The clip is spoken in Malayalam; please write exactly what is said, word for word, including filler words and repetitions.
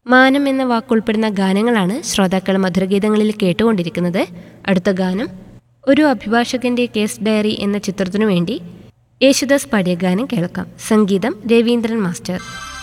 മാനം എന്ന വാക്കുൾപ്പെടുന്ന ഗാനങ്ങളാണ് ശ്രോതാക്കൾ മധുരഗീതങ്ങളിൽ കേട്ടുകൊണ്ടിരിക്കുന്നത്. അടുത്ത ഗാനം ഒരു അഭിഭാഷകന്റെ കേസ് ഡയറി എന്ന ചിത്രത്തിനു വേണ്ടി യേശുദാസ് പാടിയ ഗാനം കേൾക്കാം. സംഗീതം രവീന്ദ്രൻ മാസ്റ്റർ.